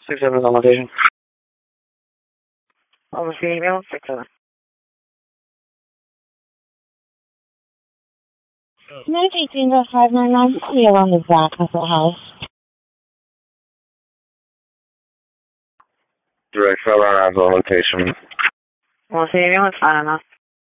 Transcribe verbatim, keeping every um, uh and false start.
Six seven is on location. On the female, six seven. nine eighteen five nine nine, we are on the Zach Hustle House. Direct seven on location. On the female, it's fine enough.